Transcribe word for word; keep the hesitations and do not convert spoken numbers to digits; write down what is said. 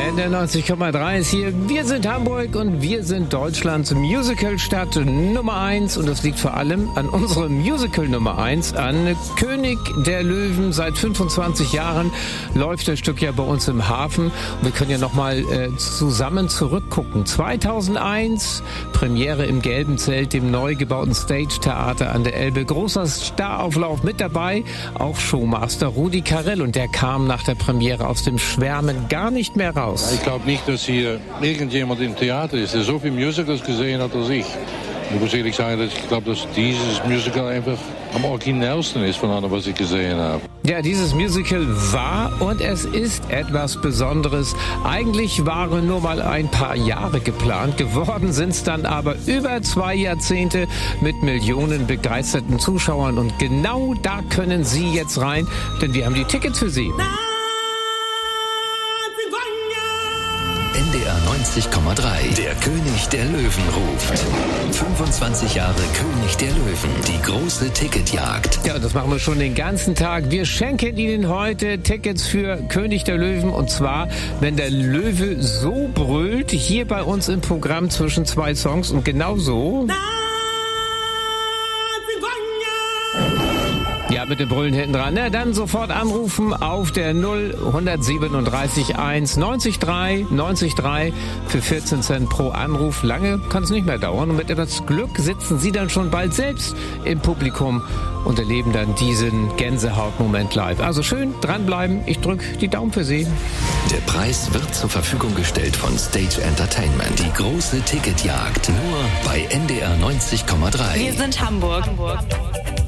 N D R neunzig Komma drei ist hier. Wir sind Hamburg und wir sind Deutschlands Musicalstadt Nummer eins. Und das liegt vor allem an unserem Musical Nummer eins, an König der Löwen. Seit fünfundzwanzig Jahren läuft das Stück ja bei uns im Hafen. Und wir können ja nochmal äh, zusammen zurückgucken. zweitausendeins, Premiere im Gelben Zelt, dem neu gebauten Stage-Theater an der Elbe. Großer Starauflauf mit dabei, auch Showmaster Rudi Carrell. Und der kam nach der Premiere aus dem Schwärmen gar nicht mehr raus. Ich glaube nicht, dass hier irgendjemand im Theater ist, der so viele Musicals gesehen hat als ich. Ich muss ehrlich sagen, dass ich glaube, dass dieses Musical einfach am originellsten ist von allem, was ich gesehen habe. Ja, dieses Musical war und es ist etwas Besonderes. Eigentlich waren nur mal ein paar Jahre geplant. Geworden sind es dann aber über zwei Jahrzehnte mit Millionen begeisterten Zuschauern. Und genau da können Sie jetzt rein, denn wir haben die Tickets für Sie. N D R neunzig Komma drei. Der König der Löwen ruft. fünfundzwanzig Jahre König der Löwen. Die große Ticketjagd. Ja, das machen wir schon den ganzen Tag. Wir schenken Ihnen heute Tickets für König der Löwen. Und zwar, wenn der Löwe so brüllt, hier bei uns im Programm zwischen zwei Songs. Und genau so. Ja, mit dem Brüllen hinten dran. Na, dann sofort anrufen auf der null siebenunddreißig eins neunzig drei neunzig drei für vierzehn Cent pro Anruf. Lange kann es nicht mehr dauern. Und mit etwas Glück sitzen Sie dann schon bald selbst im Publikum und erleben dann diesen Gänsehautmoment live. Also schön dranbleiben. Ich drücke die Daumen für Sie. Der Preis wird zur Verfügung gestellt von Stage Entertainment. Die große Ticketjagd. Nur bei N D R neunzig Komma drei. Wir sind Hamburg. Hamburg.